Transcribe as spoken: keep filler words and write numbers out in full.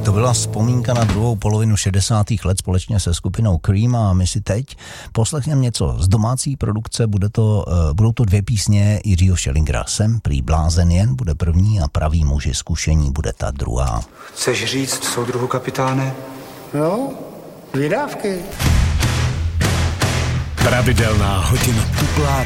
To byla vzpomínka na druhou polovinu šedesátých let společně se skupinou Cream a my si teď poslechneme něco z domácí produkce. Bude to, budou to dvě písně Jiřího Schellingera. Jsem prý blázen jen bude první a Praví muži zkušení bude ta druhá. Chceš říct, soudruhu kapitáne? No, dvě dávky. Pravidelná hodina tuplák